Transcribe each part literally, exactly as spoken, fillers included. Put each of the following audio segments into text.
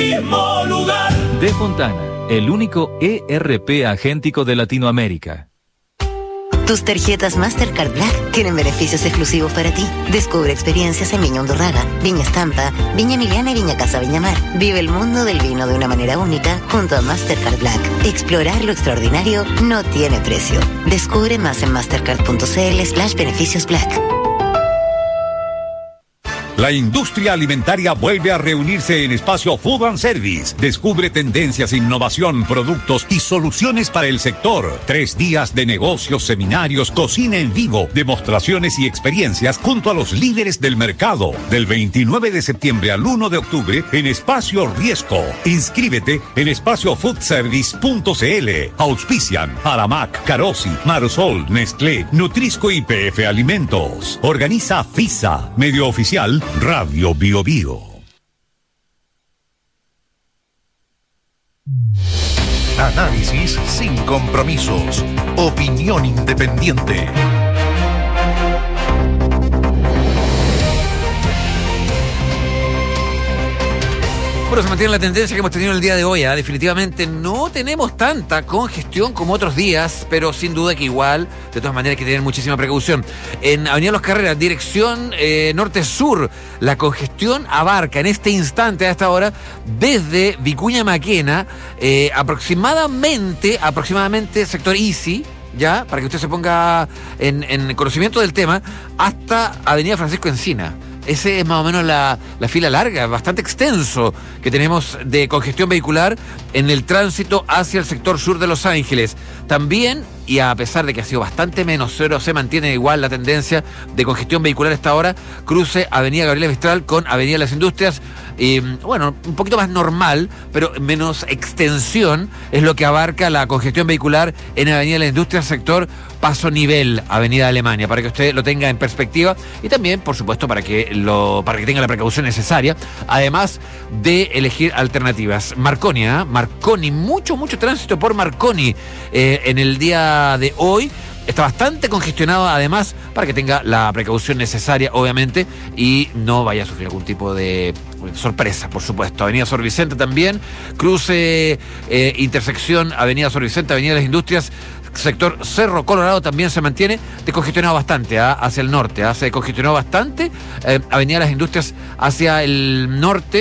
mismo lugar. De Fontana, el único E R P agéntico de Latinoamérica. Tus tarjetas Mastercard Black tienen beneficios exclusivos para ti. Descubre experiencias en Viña Undurraga, Viña Estampa, Viña Emiliana y Viña Casa Viña Mar. Vive el mundo del vino de una manera única junto a Mastercard Black. Explorar lo extraordinario no tiene precio. Descubre más en mastercard.cl slash beneficios black. La industria alimentaria vuelve a reunirse en Espacio Food and Service. Descubre tendencias, innovación, productos y soluciones para el sector. Tres días de negocios, seminarios, cocina en vivo, demostraciones y experiencias junto a los líderes del mercado. Del veintinueve de septiembre al uno de octubre en Espacio Riesco. Inscríbete en espacio food service punto c l. Auspician Aramac, Carosi, Marsol, Nestlé, Nutrisco y P F Alimentos. Organiza FISA, medio oficial Radio Bio Bio. Análisis sin compromisos. Opinión independiente. Bueno, se mantiene la tendencia que hemos tenido el día de hoy. ¿eh? Definitivamente no tenemos tanta congestión como otros días, pero sin duda que igual, de todas maneras, hay que tener muchísima precaución. En Avenida Los Carreras, dirección eh, norte-sur, la congestión abarca en este instante, a esta hora, desde Vicuña Maquena, eh, aproximadamente, aproximadamente sector Easy, ya, para que usted se ponga en, en conocimiento del tema, hasta Avenida Francisco Encina. Ese es más o menos la, la fila larga, bastante extenso, que tenemos de congestión vehicular en el tránsito hacia el sector sur de Los Ángeles. También, y a pesar de que ha sido bastante menos, pero se mantiene igual la tendencia de congestión vehicular a esta hora, cruce Avenida Gabriela Mistral con Avenida Las Industrias. Y, bueno, un poquito más normal, pero menos extensión es lo que abarca la congestión vehicular en Avenida Las Industrias, sector Paso Nivel, Avenida Alemania, para que usted lo tenga en perspectiva y también, por supuesto, para que lo para que tenga la precaución necesaria, además de elegir alternativas. Marconi, ¿eh? Marconi, mucho, mucho tránsito por Marconi eh, en el día de hoy. Está bastante congestionado, además, para que tenga la precaución necesaria, obviamente, y no vaya a sufrir algún tipo de sorpresa, por supuesto. Avenida Sor Vicente también, cruce, eh, intersección, Avenida Sor Vicente, Avenida Las Industrias, sector Cerro Colorado también se mantiene descongestionado bastante, ¿eh? Hacia el norte, ¿eh? Se congestionó bastante, eh, Avenida Las Industrias hacia el norte,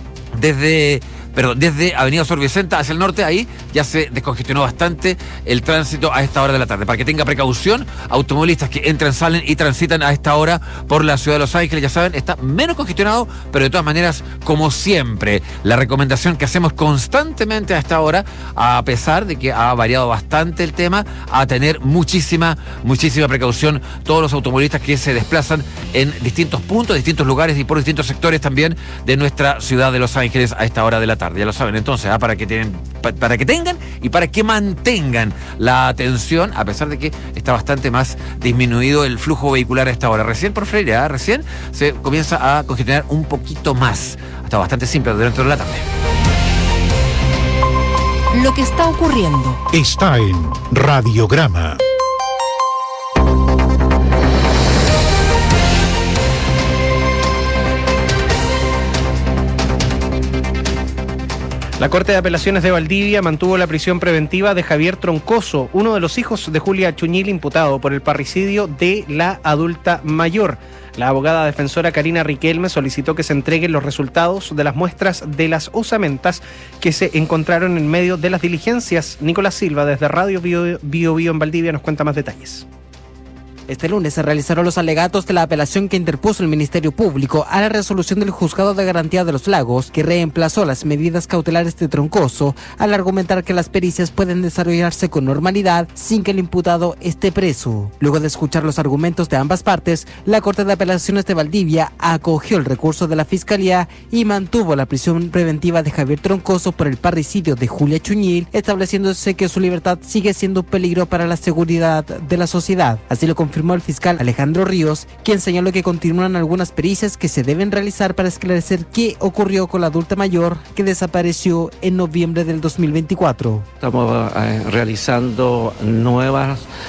desde... Perdón, desde Avenida Sor Vicente hacia el norte, ahí ya se descongestionó bastante el tránsito a esta hora de la tarde. Para que tenga precaución, automovilistas que entran, salen y transitan a esta hora por la ciudad de Los Ángeles, ya saben, está menos congestionado, pero de todas maneras, como siempre, la recomendación que hacemos constantemente a esta hora, a pesar de que ha variado bastante el tema, a tener muchísima, muchísima precaución todos los automovilistas que se desplazan en distintos puntos, distintos lugares y por distintos sectores también de nuestra ciudad de Los Ángeles a esta hora de la tarde. Ya lo saben, entonces, ¿ah? para, que tienen, pa, para que tengan y para que mantengan la atención, a pesar de que está bastante más disminuido el flujo vehicular a esta hora. Recién por Freire, ¿ah? recién se comienza a congestionar un poquito más. Está bastante simple dentro de la tarde. Lo que está ocurriendo está en Radiograma. La Corte de Apelaciones de Valdivia mantuvo la prisión preventiva de Javier Troncoso, uno de los hijos de Julia Chuñil, imputado por el parricidio de la adulta mayor. La abogada defensora Karina Riquelme solicitó que se entreguen los resultados de las muestras de las osamentas que se encontraron en medio de las diligencias. Nicolás Silva, desde Radio Bio Bio, Bio en Valdivia, nos cuenta más detalles. Este lunes se realizaron los alegatos de la apelación que interpuso el Ministerio Público a la resolución del Juzgado de Garantía de los Lagos, que reemplazó las medidas cautelares de Troncoso al argumentar que las pericias pueden desarrollarse con normalidad sin que el imputado esté preso. Luego de escuchar los argumentos de ambas partes, la Corte de Apelaciones de Valdivia acogió el recurso de la Fiscalía y mantuvo la prisión preventiva de Javier Troncoso por el parricidio de Julia Chuñil, estableciéndose que su libertad sigue siendo un peligro para la seguridad de la sociedad. Así lo confirmó el fiscal Alejandro Ríos, quien señaló que continúan algunas pericias que se deben realizar para esclarecer qué ocurrió con la adulta mayor que desapareció en noviembre del dos mil veinticuatro. Estamos eh, realizando nuevas